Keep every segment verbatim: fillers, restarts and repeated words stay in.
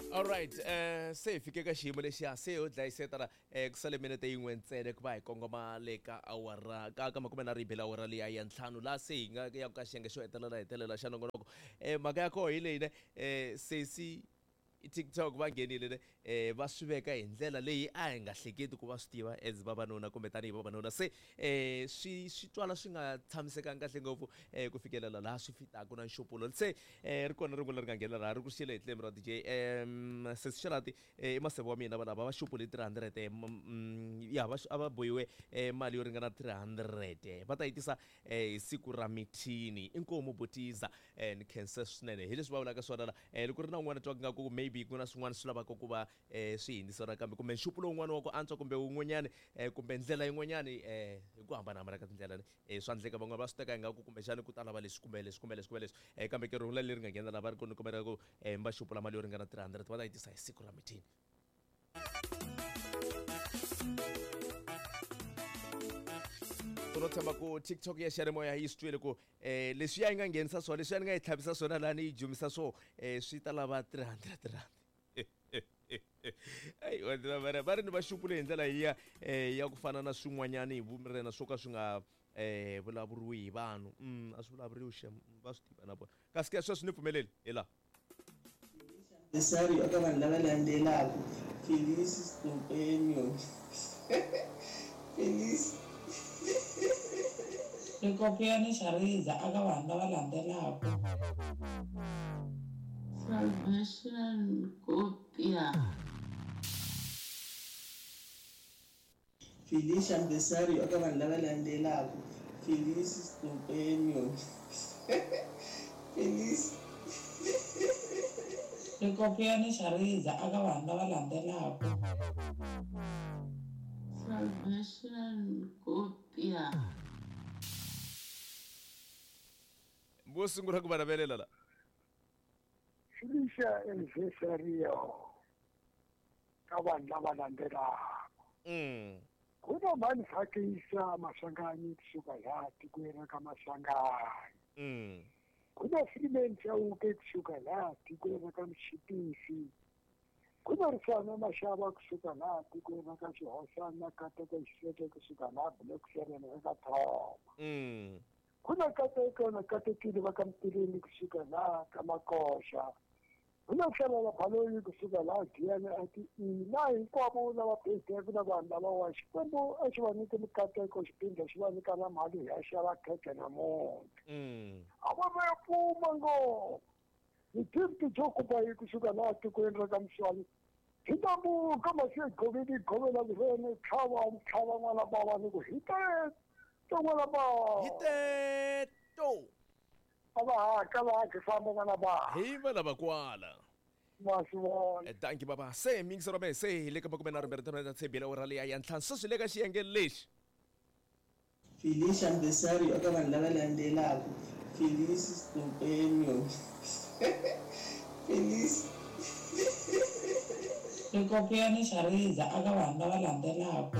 All right, eh se fike ka xiyimo lexiya se ho dlayisetana eh ku sale minute yin'we ntsena ku va hi kongoma le ka awara ka ka makume na ribela awara leyi ya ntlhanu la se hi nga ya ka xiyenge xo hetelela hetelela xa nongonoko eh mhaka ya koho hi leyi ne eh sesi TikTok va nghenile ne eh va swi veka hi ndlela leyi a hi nga hleketi ku va swi tiva as vavanuna kumbe tanihi vavanuna se eh swi swi twala swi nga tshamisekanga kahle ngopfu eh ku fikelela laha swi fitaka na nxupulo se eh ri kona rin'wana ri nga nghena laha ri ku xile hi tlhelo ra D J em sesi xalati eh maseve wa mina vana va va xupule three hundred eh ya va a va bohiwe eh mali yo ringana three hundred va ta yi tisa eh hi siku ra mithini inkomu botiza eh ni khensa swinene hi leswi va vulaka swona la eh loko ri na un'wana twaka nga ku maybe ku na swin'wana swi lavaka ku va eh swi hindzisana kambe kumbe nxupulo wun'wana wa ku antswa kumbe wun'wanyani eh kumbe ndlela yin'wanyani eh hi ku hambanahambana ka tindlela eh swa endleka van'wana va swi teka hi nga ku kumbexani ku tala va leswi kumbe leswi kumbe leswi kumbe leswi eh kambe ke rungula leri nga nghena la va ri kona kombela ku eh va xupula mali yo ringana three hundred va ta yi tisa hi siku ra mithini no tshemba ku TikTok ya xiyanimoya yi swi twile ku eh leswi ya yi nga nghenisa swona leswi ya ni nga yi tlhavisa swona laha ni yi jumisa swo eh swi ta lava three hundred rand ayi wena mara va ri ni va xupule hi ndlela hiya eh ya ku fana na swin'wanyana hi vumirena swo ka swi nga eh vulavuriwi hi vanhu mm a swi vulavuriwi shem va swi tiva na vona kasi ke sweswi ni pfumeleli hi laha Desari aka vanhu lava landzelaka Felice Stopenio Felice Rikopiani Shariza aka vanhu lava landzelaka Salvation Copia Felicia Desari aka vanhu lava landzelaka Felice Stopenio Felice Rikopiani Shariza aka vanhu lava landzelaka Salvation Copia Bo sungula ku vanavelela la Felicia Elvesario ka vanhu lava landzelaka mm kuna mani Fakisa Masangani kusuka laha tikweni ka Masangani mm kuna Freeman Chauke kusuka laha tikweni ka Mshipisi kuna Rifana Mashava kusuka laha tikweni ka Xihosana ka Teko Xiseke kusuka laha Black Serena eka Thoma mm kuna Kateko na Katekile va ka Mtileni kusuka laha ka Makosha kuna tlhela phaloyi kusuka laha Giyani ati ina hinkwavo lava besiku na vanhu lava wa Xikwembu a xi va nyike mikateko xipindla xi va nyika na mali ya xava kheke na muti mm a va va ya pfuma ngopfu hi tifti byo kuba yi kusuka laha tikweni ra ka Mswali hi tambu ka masiku hi govela virene tlhava tlhava n'wana bava ni ku hi te to n'wana bava hiteto a va haka laha ki famba n'wana bava hi vana va kwala ma swi vona thank you baba se mingisi rome se hi le ka makume na rimbirhi tona tshembile ora leya ya ntlhanu sweswi le ka xiyenge lexi Felicia Desari aka vanhu lava landzelaka Felice Stopenio Felice Rikopiani Shariza aka vanhu lava landzelaka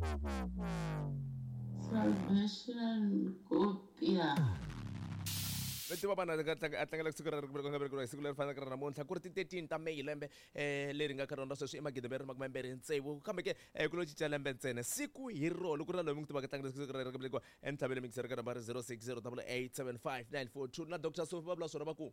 Salvation Copia Veti va vana a tlangela siku ra rikulu nga verekiwa hi siku leri fanaka ra namuntlha ku ri ti thirteen ta May lembe eh leri nga ka rona sweswi i magidi mbirhi makume mbirhi ntsevu kambe ke ku lo cinca lembe ntsena siku hi rolo ku ri na loyi mi n'wi tivaka tlangela siku ra rikulu entlhaveni mikiseri ka nambara zero six zero eight eight seven five nine four two na Doctor Sophie va vula swona va ku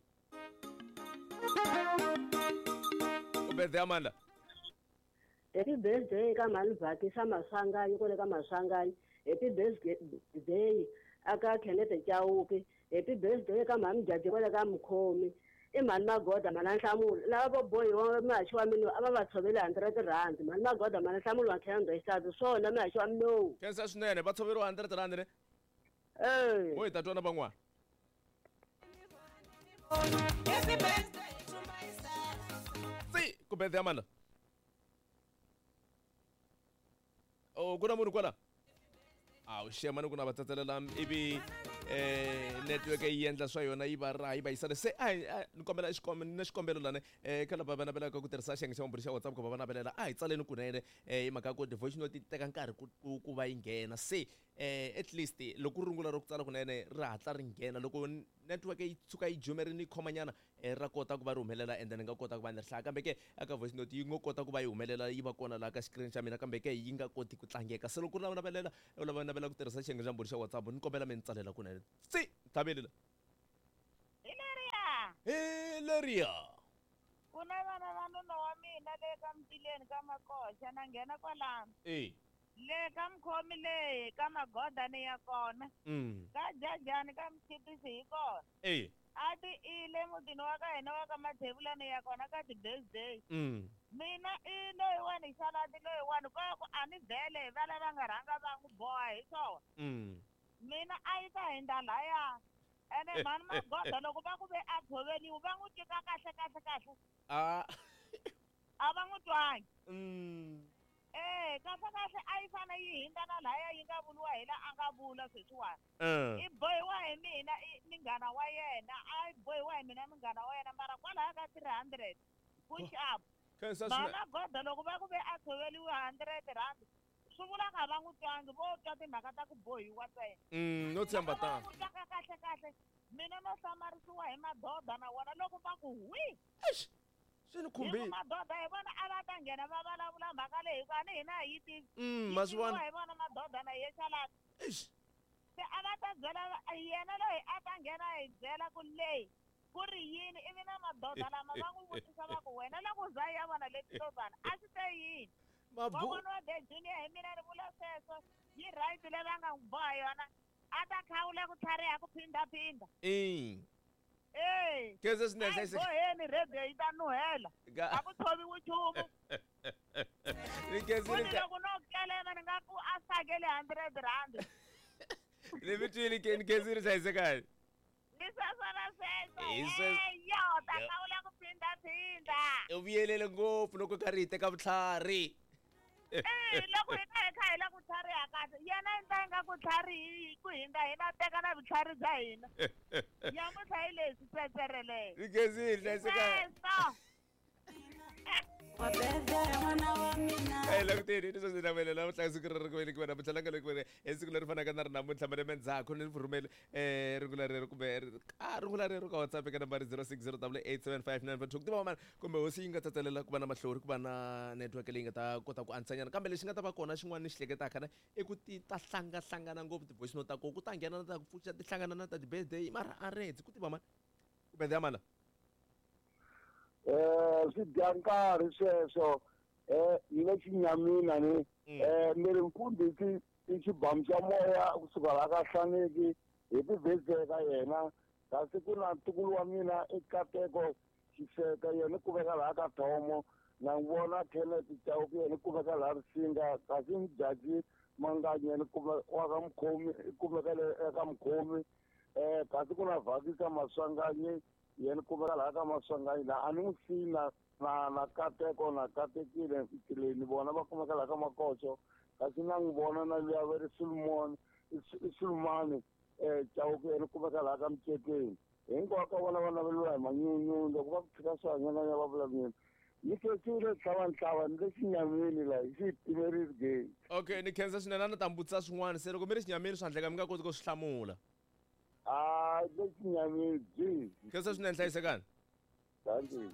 u birthday Amanda Happy birthday ka Malivati sa Masangani ko le ka Masangani happy birthday aka Kenneth Chauke happy birthday ka mami Jaji ko le ka Mkhomi i mani Magoda mana Nhlamulo lava boy wa mahaxi wa mina ava va tshovela one hundred rand mani Magoda mana Nhlamulo wa khenda isati swona mahaxi wa mina kensa swinene va tshoveriwa one hundred rand ne eh wo hi ta twana van'wana Happy birthday to myself. si ku birthday Amanda oh kuna munhu kwala awu shemani ku na vatsatselela ivi eh network yi endla swa yona yi va ra yi va yisana se a ni kombela xikombelo na xikombelo lana eh kala va navelaka ku tirhisa xiyenge xa vumbirhi xa WhatsApp ku va navelela a hi tsaleni kunene eh hi mhaka ku devotion note yi teka nkarhi ku ku va yi nghena se eh at least loko rungula ro kutsala kunene ra hatla ri nghena loko network yi tshuka yi jumerini yi khomanyana eh, ra kota ku va ri humelela and then nga kota ku va ni ri hlaya kambe ke aka voice note yi ngo kota ku va yi humelela yi va kona la ka screen xa mina kambe ke yi nga koti ku tlangeka se loko u lava navelela u lava navela ku tirhisa xiyenge xa mburi xa WhatsApp ni kombela mi ni tsalela kunene tsi Thabelela Hilaria, Hilaria ku na vana va nuna wa mina le ka Mtileni ka Makoxa na nghena kwalano. eh Le ka Mkhomi le ka Magoda ni ya kona. mm Ka Jajani ka Mchipisi hi kona. eh A ti ile mutini wa ka hina wa ka Mathebula ni ya kona ka ti-birthday. mm Mina i loyiwani xalati loyiwani ko ku a ni vhele va lava nga rhanga va n'wi boha hi swona. mm Mina a yi ta hi ndlela ya. Ene mani Magoda loko va ku ve a tshoveliwi va n'wi teka kahle kahle kahle. ah A va n'wi twangi. mm Eh, kahle kahle a yi fane yi hindza na laya yi nga vuliwa hi la a nga vula sweswiwani. eh I bohiwa hi mina i munghana wa yena, a yi bohiwa hi mina munghana wa yena mara kwalaya ka three hundred. Push up. kansa Mama Goda loko va ku ve a tshoveliwe hundred rand. Swi vula nga va n'wi twangi vo twa timhaka ta ku bohiwa ntsena. mm no tshemba Loko ta va n'wi twaka kahle kahle mina no hlamarisiwa hi madoda na wona loko va ku hwi. eish swi ni Hi ku khumbi madoda hi vona a va ta nghena va vulavula mhaka leyi hikuva ni hina hi yi tivi. mm Yi maswani tiviwa hi vona madoda na ye xalati. eish Se a va ta byela va- yena loyi a ta nghena hi byela ku leyi ku ri yini ivi na madoda lama va n'wi vutisa va ku wena loko za ya vona leti to tani a swi te yini mabu vavoniwa de junior hi mina ni vula sweswo yi right leyi va nga n'wi boha yona a ta khawula ku tlhariha ku phindaphinda eh e kansa swinene a yi hlayiseka boheni radio yi ta nuhela a Ga- ku tshoviwi nchumu ni kansa kuni ni loko no kelema ni nga ku a sakele hundred rand ni vitwini ke ni kansa ni hlayisekani ni sweswona sweswo Hi swe- eyo ta Ya. khawula ku phindaphinda u vuyelele ngopfu loko karhi hi teka vutlhari Eh, loko hi ta hi kha hi la ku tlhariha kahle yena i ta nga ku tlhari ku hinga hina teka na vutlhari bya hina nyamutlha hi leswi tsetsereleke ni kansa ni hlayisekani sweswo Hey, languteni ni sweswi navelela vutlhari siku leri ku velekiwa namuntlha langa loko hi siku leri fanaka na ri namuntlha malembe ndzhaku ni rhumele eh rungula rero kumbe ka rungula rero ka WhatsApp eka nambari zero six zero eight eight seven five nine two tiva mani kumbe hosi yi nga tsatselela ku va na mahlori ku va na network leyi nga ta kota ku antswanyana kambe lexi nga ta va kona xin'wana ni xi hleketaka na i ku ti ta hlangahlangana ngopfu ti-voice note ta koho ku ta nghena na ta ku pfuxa ti hlangana na ta ti-birthday mara a redzi ku tiva mani ku birthday ya mani um swi dya nkarhi sweswo um hi le xinyamina ni um ni ri mfundhisi i xibamu xa moya kusuka laha ka hlaneki hi ti-birthday ka yena kasi ku na ntukulu wa mina i kateko xiseka yena i kumeka laha ka thomo na n'wi vona kenneth chauke yena i kumeka laha risinga kasi mjaji manganyi yena wa ka mukhomi i kumeka le eka mukhomi um kasi ku na vhakisa maswanganyi yena kumeka laha ka maswanganyi la a ni n'wi siyi na na na kateko na katekile mfitileni vona va kumeka laha ka makoxo kasi na n'wi vona na luya va ri sulumon i sulumani um chauke yena kumeka laha ka micekeni hinkwavo ka vona va naveliwa hi manyunyuni loko va ku tshika swihanyanyanya va vulavuleni ni khetsiwile ntlavantlava ni le xinyamini la hi xitimeri gate okay ni khensa swinene a ni ta mi vutisa swin'wana se loko mi ri xinyamini swi handleka mi nga koti ku swi hlamula a le xinyamini byi khensa swinene hlayisekani thank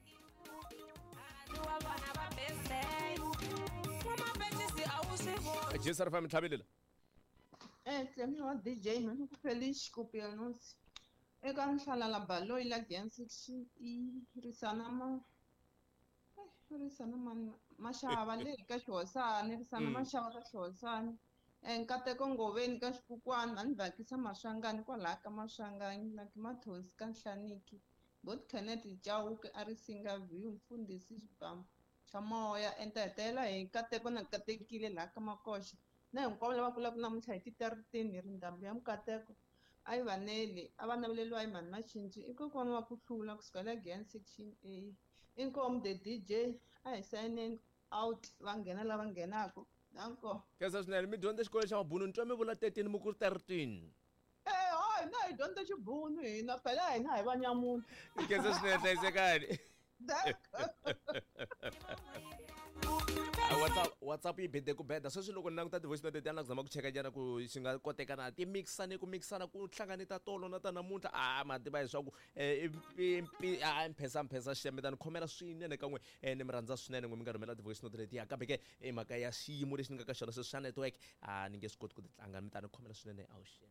jesu ri fami tlhavelela Eh, Tlemio D J, mano ku feliz cumpleaños. Eka nhlala balo ila dance section i risana ma eh risana man mashava le ka xihosani risana mashava ka xihosani. Eh nkateko ngoveni ka xikukwana ni vhakisa maswangani kwalaha ka maswangani na kimathosi ka nhlaniki. Both Kenneth Chauke a ri singa view mfundhisi xibamu xa moya enta hetela hi nkateko na katekile laha ka makoxa. Na hinkwavo lava kulaka namuntlha hi titaritini hi ri ndhambi ya mukateko a yi vaneli a va naveleliwa hi mhani machinci i kokwana wa ku hlula kusukela Giant section A inkomu the D J a hi signing out va nghena lava nghenaka danko khensa swinene mi dyondza xikolo xa mabunu ni twa mi vula thirteen mi ku ri thirteen eh hoyi na hi dyondza xibunu hina phela hina hi vanyamunhu khensa swinene hlayisekani danko WhatsApp WhatsApp yi bede ku beda sweswi loko ni languta ti-voice note letiya na ku zama ku cheka njhana ku swi nga koteka na ti mixane ku mixana ku hlangane ta tolo na ta namuntlha a ma tiva leswaku um a mphesa mphesa xiyame ta ni khomela swinene ka n'we um ni mi rhandza swinene n'we mi nga rhumela ti-voice note letiya kambe ke hi mhaka ya xiyimo lexi ni nga ka xona sweswi xa network a ni nge swi koti ku ti tlanga mi ta ni khomela swinene awuxen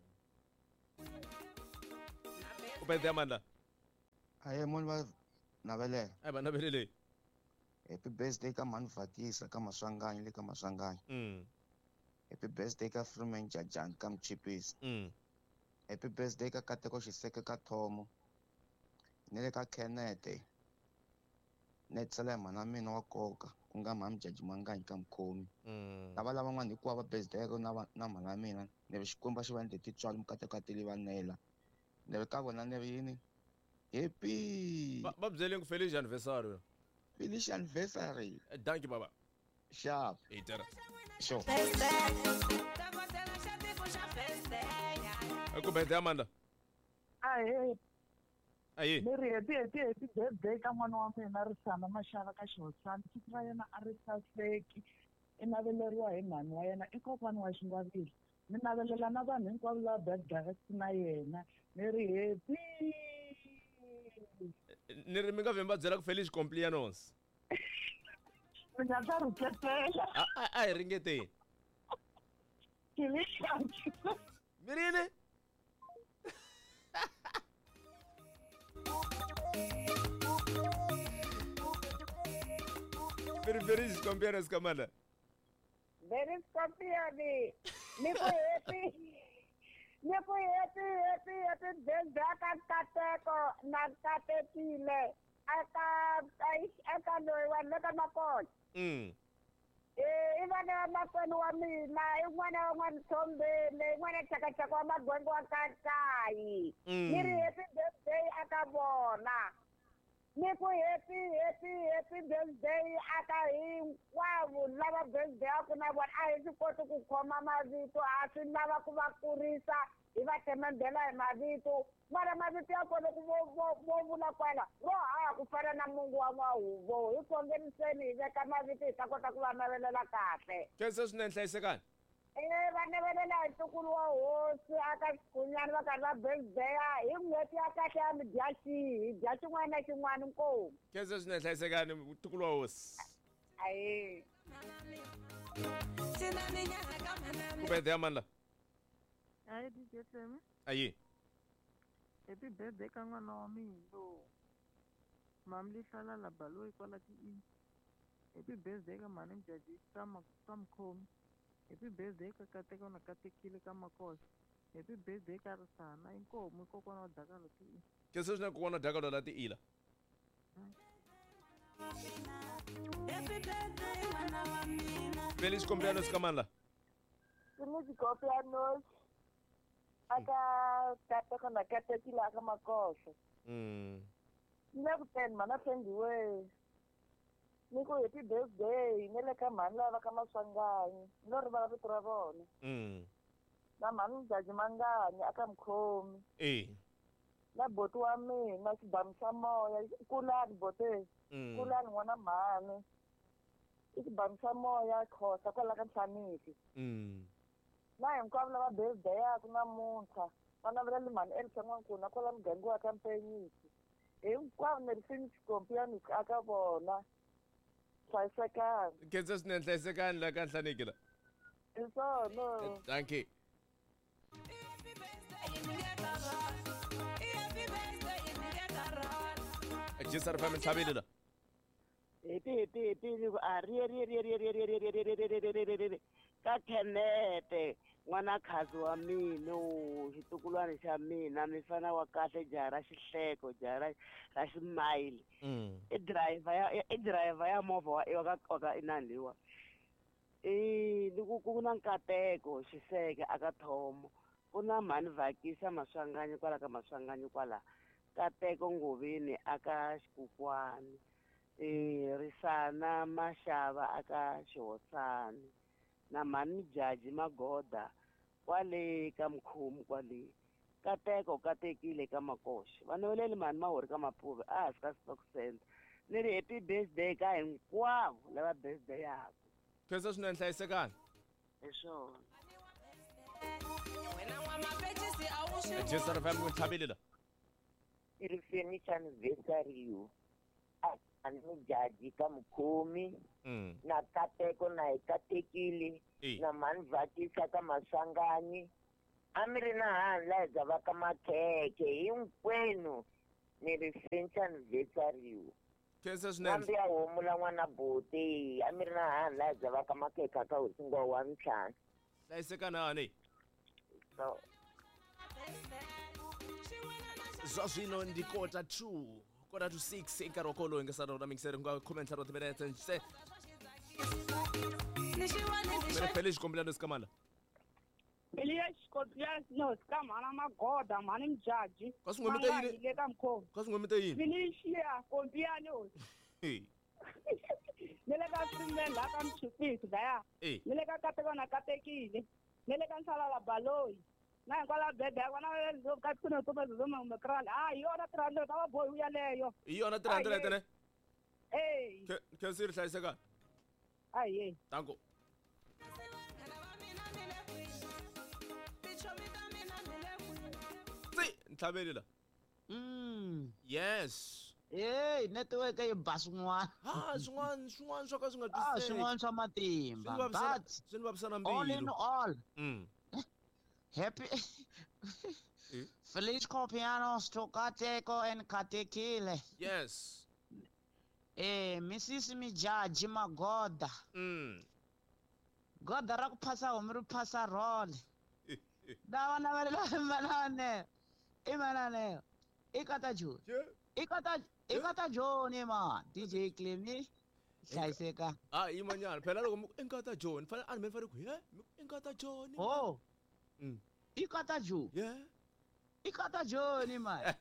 ku bede amandla Aye munhu va navelela. a va navelele Happy birthday ka mani Vatisa ka Maswanganyi le ka Maswanganyi. mm Happy birthday ka Freeman Jajani ka Mchipisi. mm Happy birthday ka Kateko Xiseke ka Thomo. Ni le ka Kenneth. Ne tsala mana mina wa koka ku nga mami Jaji Manganyi ka Mkhomi. mm Lava lava n'wana hikuva va birthday na va- na mana mina ni ri xikomba xi va ni titswalo mukateko ka tili vanela. Ni ri ka vona ni ri yini? Happy va va byeleni ku feliz anniversary finish anniversary. thank you baba Sharp. hey tera Sure. ku bede amandla ahe ayi ni ri happy happy happy birthday ka n'wana wa mina Risana Mashava ka Xihosana siku ra yena a ri saseki i naveleriwa hi mhani wa yena i kokwana wa Xingwavila ni navelela na vanhu hinkwavo lava birthday na yena ni ri happy ni ri mi nga vhemba byela ku feliz cumpleaños ni nga ta rhuketela a a- a hi ringeteni kilixanki mi rini mi ri feliz cumpleaños ka mana Very Scorpioni. Ni ku happy. Ni ku happy happy happy birthday ka Kateko na Katekile. Aka ai aka loyi wa le ka Makoti. mm Eh ivana wa makwenu wa mina i n'wana wa N'wanithombeni i n'wana chakachaka wa Magwengu wa Kasayi. Mm. Ni ri happy birthday aka vona. Ni ku happy happy happy birthday aka hinkwavo lava birthday ya ku na vona a hi swi koti ku khoma mavito a swi lava ku va kurisa hi va themendela hi mavito mara mavito ya kona ku vo vo- vo vula kwala vo haya ku fana na mungu wa n'wahuvo hi khongeriseni hi veka mavito hi ta kota ku va navelela kahle khensa swinene hlayisekani Eh va navelela hi ntukulu wa hosi aka xigunyani va karhi va birthday hi n'hweti ya kahle ya midyaxihi hi dya xin'wana na xin'wana nkomu khensa swinene hlayisekani tukulu wa hosi ahee ku bede amandla Hayi D J Theme, ayi happy birthday ka n'wana wa mina lo. Mami Lihlala la Baloyi kwala ti-E. Happy birthday ka mhani Mjaji ka Ma- ka Mkhomi. Happy birthday ka Kateko na Katekile ka Makosi. Happy birthday ka Risana inkomo kokwana wa Dakalo ti-E. khensa swinene ku vona dakalo la tiila feliz cumpleaños ka manla Sinizicopianos aka Kateko na Katekile aka Makosi. mm Ni le ku teni mana Thenjiwe. Ni ku happy birthday ni le ka mhani lava ka Maswanganyi ni lo rivala vito ra vona mm na mhani Jaji Manganyi aka Mkhomi eh na boti wa mina xibamu xa moya kulani bote mm kulani n'wana mhani i xibamu xa moya khosa kwala ka Ntlhaniki mm na hinkwavo lava birthday yaku namuntlha va navelela mhani Elsa N'wankuna kwala muganga wa ka Mpenyisi hinkwavo ni ri finish compiani aka vona hlayisekani khensa swinene hlayisekani la ka nhlaniki la hi swona thank you jisar fam tlhabile la happy happy happy ni ku a ri ri ri ri ri ri ri ri ri ri ri ri ri ri ri ri ka Kenneth n'wana khazi wa mina o xitukulwana xa mina mi fana wa kahle jaha ra xihleko jaha ra ra ximayili mm i driver ya i driver ya movha wa wa ka wa ka inani leyiwa i ni ku ku na Nkateko Xiseke aka Thomo ku na mhani Vakisa Maswanganyi kwala ka Maswanganyi kwala Kateko Ngoveni aka Xikokwani eh Risana Mashava aka Xihosani na mhani Jaji Magoda kwale ka Mkhomi kwale Kateko Katekile ka Makosi va naveleli mhani Mahori ka Mapuve a hansi ka Stock Center ni ri happy birthday ka hinkwavo lava birthday yako khensa swinene hlayisekani hi swona Jester F M ku thabile la i ri furniture anniversary a ni jaji ka mukhomi mm na kateko na hi katekile Eh. na mani vhakisa ka maswanganyi a mi ri na handla hi bya va ka makhekhe hinkwenu ni ri furniture anniversary khensa swinene nambi ya homu la n'wana bote a mi ri na handla hi bya va ka makhekhe ka hosingo wa ntlhanu hlayisekani hani so zwa zwino ndi kota two kota to six nkarhi wa kolo ingasara ura mingisere nga commenta ro timinete se mere feliz cumpleaños kamala Elias Kopias no skamana magoda mani mjaji Kwasi ngomite yini? ile kamkhomo kwasi ngomite yini Felicia Kopiano hey nele ka simbe la ka mchupisi daya Eh. nele ka kateko na katekile nele ka nsala la baloi na kwala bebe kwana zo ka tsino to bezo zo makrala ah yona trando ka boy uya leyo iyona three hundred ne hey khensiri hlayisekani aye danko tsi ntlhabele la Mm. yes Hey, network yi ba swin'wana. ah swin'wana swin'wana swo ka swi nga Ah, twisiseki swin'wana swa matimba. Swi ni vavisana- But swi ni vavisana all in mbilu all, mm happy Eh? Feliz Cumpleaños to Kateko and Katekile. yes Eh, Missus Mijaji Magoda. mm Goda ra ku phasa homu ri phasa role. Dawa na vale manane. I manane. I kata ju. I kata I kata Johnny man. D J Clemmy. Hlayiseka. ah yimanyana phela loko mi- enkata john fanele a ni me fanele ku he enkata john Oh. Mm. I kata ju. yeah I kata Johnny man.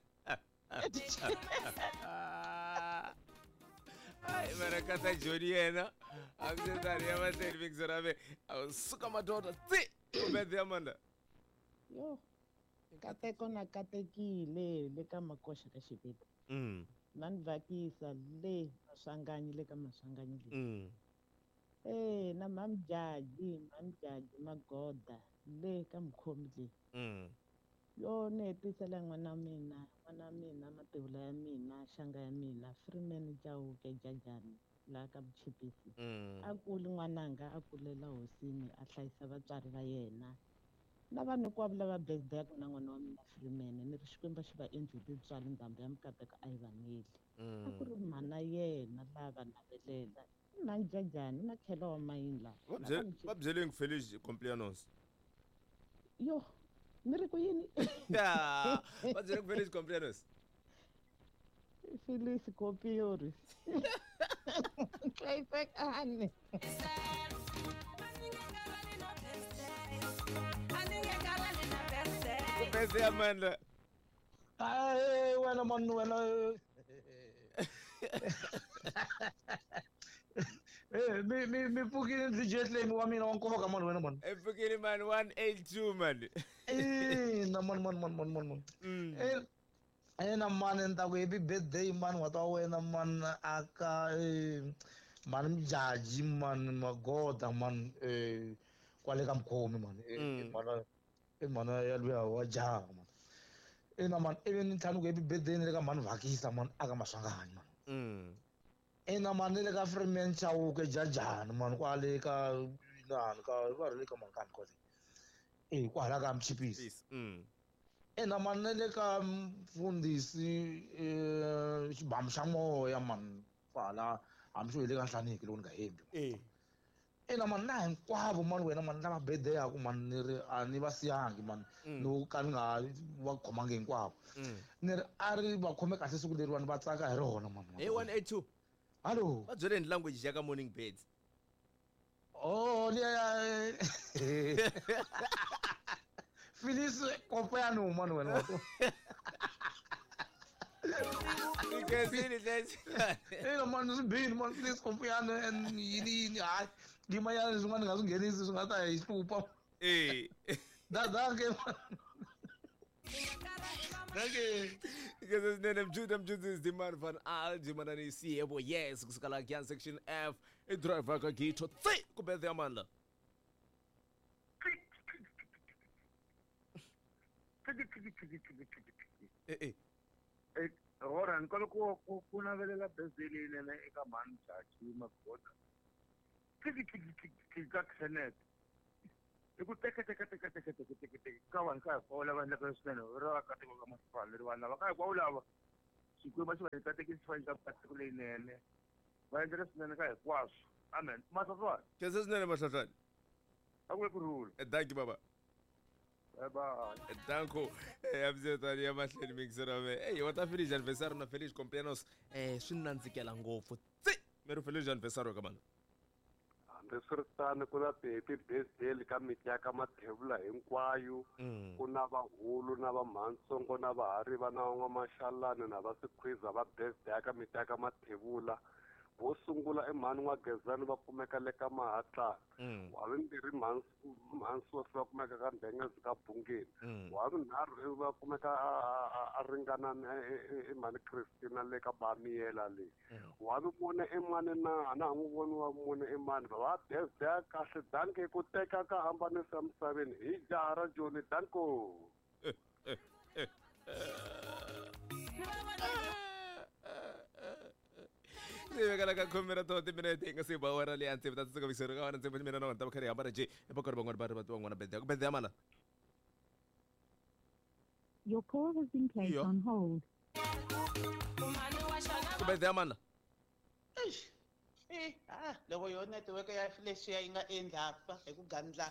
Ai, mara kata Joni yena. Akuzendani ya maseli mixera me. Suka madoda. Tsi. Ubedhi amanda. Yo. Kateko na katekile le ka makosha ka xipeta. Mm. Mani vhakisa le maswanganyi le ka maswanganyi le. Mm. Eh, na mami jaji, mami jaji magoda le ka mukhomi le. Mm. Yo ne hetisela n'wana wa mina, n'wana wa mina, mativula ya mina, xanga ya mina, Freeman Chauke Jajani la ka Mchipisi. Mm. A kuli n'wananga a kulela hosini a hlayisa vatswari va yena. Na vanhu hinkwavo lava birthday-aku na n'wana wa mina Freeman ni ri Xikwembu xi va endleli tswali ndhambi ya Mukateko a yi va neli. A ku ri mhana yena lava navelela na njajani na khela wa mayini lawa. Va byeleng Feliz cumpleaños. Yo, ni ri ku yini? Ya, va byeleng Feliz cumpleaños. Feliz Copiores. Hlayisekani. Ku birthday Amanda. Ai, wena man wena. Eh, mi mi mi pukile ndzi jetle mi wa mina wa nkoka man wena man. E pukile man one eighty-two man. Eh, na man man man man man man. Mm. Eh, eh na man nta ku happy birthday man wa ta wena man aka eh man mjaji man magoda man eh kwale ka mkhomi man. Eh man eh man ya luya wa jaha man. Eh na man even ntlhanu ku happy birthday ni le ka man vhakisa man aka maswanganyi man. Mm. Ena man le ka Freeman Chauke Jajani man kwale ka nani ka va ri le ka mankani kwale eh kwala ka Mchipisi mm ena man le ka mfundisi eh xibhamu xa moya man kwala hambi xo le ka nhlaniki loko ni nga hembi eh ena man na hinkwavo man wena man lava birthday yaku man ni ri a ni va siyangi man loko ka ni nga va khomangi hinkwavo ni ri a ri va khome kahle siku leriwani va tsaka hi rona man hey one eighty-two Hello. Va byele in language ya ka morning birds. Oh, yeah. Feliz cumpleaños, Manuel. Ikazini lesi. Eh, man, bem, man, feliz cumpleaños and ini ah, di maya zungan ngasung geni zungan ta istupa. Eh. Da da ke. Dankie. Because sinene mjuda mjuda Demand van Al Jimana ni siyebo yes kusuka la Gyan section F e driver ka gito tsi kubethe amandla. Eh eh. Eh, ora nkolo ku ku ku navelela bezeli nene eka man chachi magoda. Kiki kiki kiki ka Kenneth. Iku teka teka teka teka teka teka teka kawan ka ko la banda ka sene ora ka teka ka masipala ri wana ba ka kwa ulava. Sikwema siba ka teka sifanya patikule nene. Ba ndres nene ka kwaso. Amen. Masafwa. Kese sinene mahlahlani. Akule kurula. Eh thank you baba. Bye bye. Eh danko. Eh abzetani ya mahleni mixera me. Eh wata feliz anniversario na feliz cumpleaños. Eh swinandzikela ngopfu. Tsi. Mero feliz anniversario ka mani. Hambiswiritano ku na happy birthday ka miti ya ka mathevula hinkwayo ku na vahulu na vamhansongo na vahari va na van'wamaxalani na va sikhwiza va birthday ya ka miti ya ka mathevula vo sungula i mhani n'wagezani va kumeka le ka mahatla wa vimbirhi mhansi wosi va kumeka ka mbhengezi ka bungeni wa vunharhu va kumeka a ringana i mhani Christina le ka bamiyela leyi wa vumune i mani na na n'wi voni wa mune i mani va birthday kahle danke ku teka ka hambanisa misaveni hi jaha ra Joni danko Sibekala ka khomera to timinete nga siba wara le antse bata tsaka bisero ka wana ntse mina na ntaba khari habara je e bakore bangwana ba re batho bangwana bete go bete amana. Your call has been placed Yo. on hold. Go bete amana. Eh, ah, loko yo network ya flash ya inga endlapa hi ku gandla.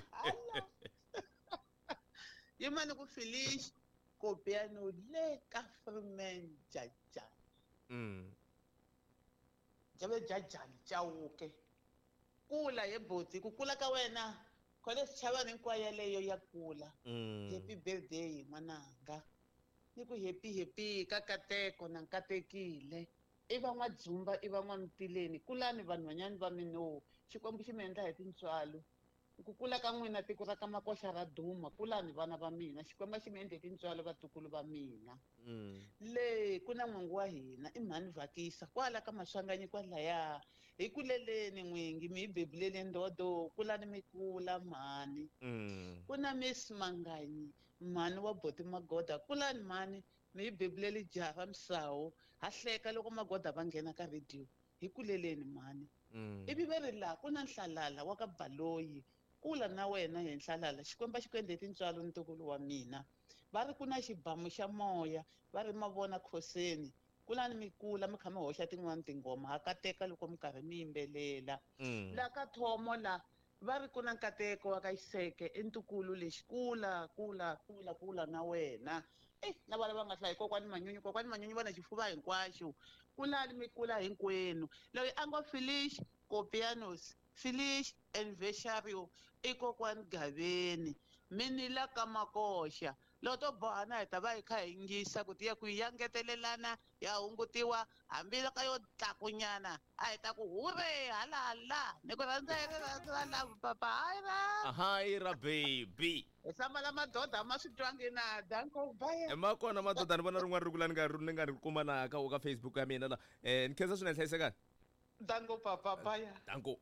Yimani ku finish kopiano le ka Freeman jaja. Mm. Jabe jajani chawuke. Kula yeboti ku kula ka wena. Khole sichavani hinkwayo leyo ya kula. Happy birthday mananga. Ni ku happy happy ka kateko na nkatekile. Iva n'wadzumba iva n'wamtileni kulani vanhu vanyani va mino xikwembu xi mi endla hi tintswalo ku kula ka n'wina tiko ra ka makoxa ra duma kulani vana va mina xikwembu xi mi endle hi tintswalo vatukulu va mina le ku na n'wangu wa hina i mhani Vakisa kwala ka Maswanganyi kwalaya hi kuleleni n'wingi mi hi bebuleli ndodo kulani mi kula mhani ku na Miss Manganyi mhani wa Boti Magoda kulani mhani mi hi bebuleli jaha ra Misawu ha hleka loko Magoda va nghena ka radio hi kuleleni mhani ivi va ri laha ku na Nhlalala wa ka Baloyi kula na wena hi Nhlalala xikwembu xi ku endle tintswalo ntukulu wa mina va ri ku na xibamu xa moya va ri Mavona Khoseni kulani mi kula mi kha mi hoxa tin'wani tinghoma ha kateka loko mi karhi mi yimbelela la ka Thomo la va ri ku na nkateko wa ka Xiseke entukulu lexi kula kula kula kula na wena eh na vana va nga hlayi kokwani Manyunyu kokwani Manyunyu vona xifuva hinkwaxo kulani mi kula hinkwenu loyi a ngo Felish Kopianos Felish anniversario i kokwani Gaveni minila ka Makoxa loto bohana hi ta va hi kha hi yingisa ku tiya ku hi yangetelelana ya hungutiwa hambi ka yo tlakunyana a hi ta ku hure hala hala ni ku rhandza hi rirhandza lava papa hayi ra Hi ra baby. hi famba la madoda ma swi twangi na danko bye E ma kona madoda ni vona rin'wana ri kula ni nga ni nga ri kuma na ka ka Facebook ya mina la. Eh ni khensa swinene hlayisekani. danko papa bye Danko.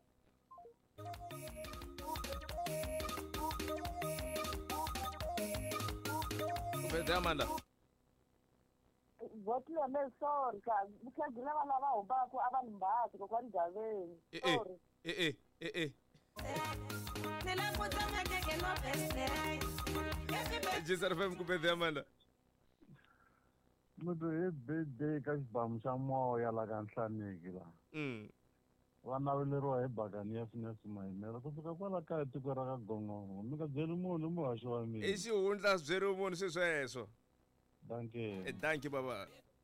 Bete Amanda. Votile mesori ka mukhegula vana va humaka a va ni mbhati kokwani Gaveni Eh eh eh eh eh eh. Jisar fem ku bete Amanda. Mutu hi birthday ka xibamu xa moya la ka Nhlaneki la. Va naveleriwa hi Bakani ya Finesi Mayimela kusuka kwala kaya tiko ra ka Gongongo mi nga byeli munhu muhaxi wa mina. I xihundla byeriwe munhu swi sweswo. Danke. Eh thank you baba.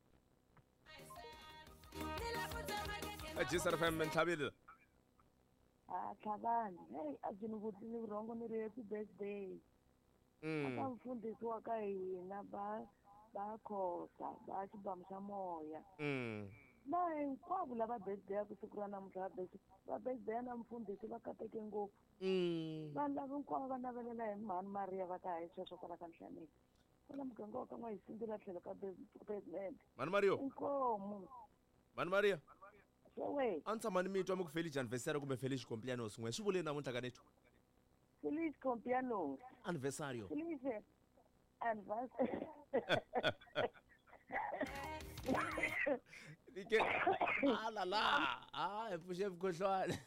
Jisar fem ntlhabile. ah Tlhavani hey a byi ni vutini vurhongo ni ri happy birthday aka mfundhisi wa ka hina ba ba Khosa ba xibamu xa moya na hinkwavo lava birthday ya ku siku ra namuntlha va birthday na mfundhisi va kateke ngopfu vanhu lava hinkwavo va navelela hi mhani Maria va ka hayi sweswo kwala ka Nhlaneki kwala muganga wa ka n'wahisindzile a tlhelo ka president Mani Mario inkomo Mani Maria xewe a ni tshama ni mi twa mi ku felici anniversario kumbe felici complianos n'we swi vule namuntlha ka neto feliz compianos anniversario feliz anniversary Ike ala la ah epushe mkhohlwane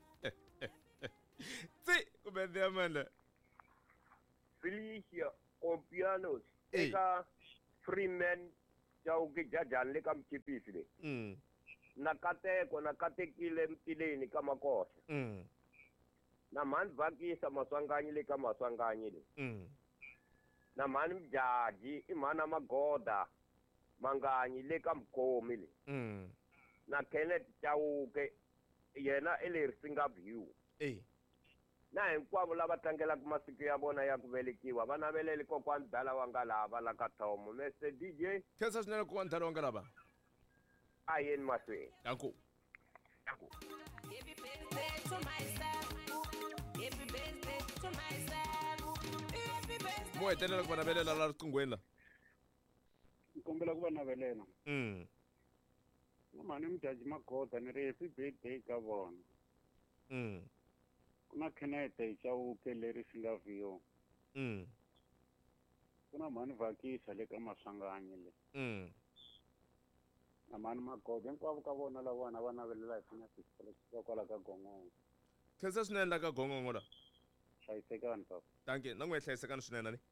Tsi kumbe ndiamanda Felicia Compianos Hey. eka Freeman Chauke jajani le ka mchipisi le mm nakateko nakatekile mtileni kama kosa mm na mani vakisa maswanganyi le ka maswanganyi le mm na mani mjaji imana magoda manganyi le ka mkomi le mm na Kenneth Chauke yena ele singa view eh na hinkwavo lava tlangelaka masiku ya vona ya ku velekiwa va naveleli kokwani dala wa nga lava la ka Thomo Mister D J khensa swinene ku ndhala wanga lava a yeni mahlweni danko Happy birthday to myself. Happy birthday to myself. Happy birthday. mo hetelela ku va navelela la riqingweni la ni kombela ku va navelela mm na mani mujaji magoda ni ri happy birthday ka vona mm ku na Kenneth Chauke leri swi nga viyo mm ku na mani vakisa le ka maswanganyi le mm na mani magoda hinkwavo ka vona lavana va navelela hi finasika kwala ka gongongo khensa swinene la ka gongongo la hlayisekani papa danke na n'we hlayisekani swinene ni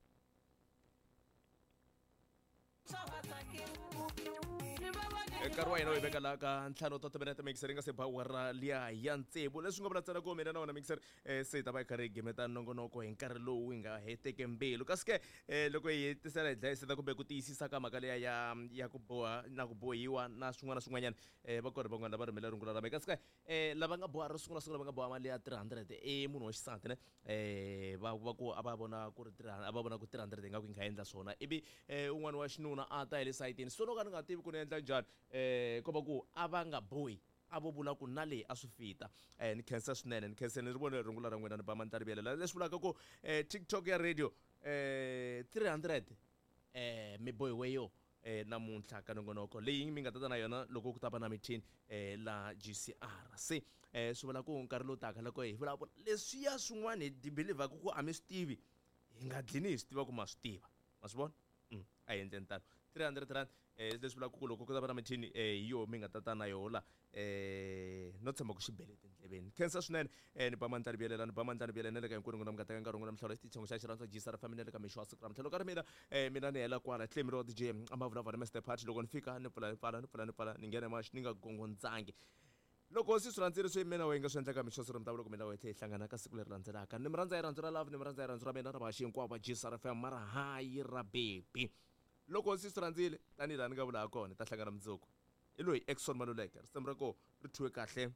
nkarhi wa hina wu veka laha ka ntlhanu to timinete mixer yi nga se ba awara liya ya ntsevu leswi nga vulatsela ku mina na wena mixer um se hi ta va hi karhi hi gemeta nongonoko hi nkarhi lowu hi nga heteke mbilu kasi ke um loko hi hetisela hi dlayiseta kumbe ku tiyisisa ka mhaka leya ya ya ku boha na ku bohiwa na swin'wana na swin'wanyana um va kori van'wana lava rhumela rungula ra me kasi ke um lava nga boha ro sungula sungula va nga boha mali ya three hundred i munhu wa xisati ne um va va ku a va vona ku ri a va vona ku three hundred hi nga ku hi nga endla swona ivi um un'wana wa xinuna a ta hi le sayitini so no ka ni nga tivi ku ni endla njhani um ko va ku a va nga bohi a vo vula ku na leyi a swi fita um ni khensa swinene ni khensa ni ri vone rungula ra n'wina ni ba mantarivyelela leswi vulaka ku um tiktok ya radio um three hundred um mi bohiwe yo um namuntlha ka nongonoko leyi mi nga tata na yona loko ku ta va na mithini um la G C R se um swi vula ku nkarhi lowu taka loko hi vulavula leswiya swin'wana hi dibelivhaka ku a mi swi tivi hi nga dlini hi swi tiva ku ma swi tiva ma swi vona um a hi endleni tano three hundred rand um leswi vulaka ku loko ku ta va na mithini um hi yo mi nga tata na yola um no tshemba ku xibele tindleveni khensa swinene um ni ba mantarivyelela ni ba mantarivyelela na le ka hinkwenu n'wina mi nga teka nkarhi n'wina mihlawulo xititshongo xa xirhandza G S R family na le ka mixo wa siku ra mitlhelo ka ri mina um mina ni hela kwala tlhemiri wa D J a ma vulavula Mister Party loko ni fika ni pfula ni pfala ni pfula ni pfala ni nghena maxi ni nga gongondzangi loko swi swi rhandzile swi mina we nga swi endlaka mixo swi ri mitavulo kumbe na wetlhe hi hlangana ka siku leri landzelaka ni mi rhandza hi rhandzu ra love ni mi rhandza hi rhandzu ra mina ra vaxi hinkwavo va G S R F M mara hayi ra bebi loko swi swi rhandzile tanihi laha ni nga vula ha kona ta hlangana mundzuku i loyi Exxon Maluleke risimu ra koho ri thyiwe kahle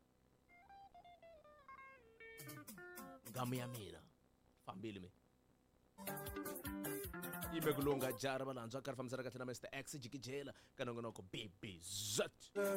ngamu ya mina fambile mi yime kulunga jara valandzwa karhi fambisana kahle na Mister X jikijela ka nongonoko B B Z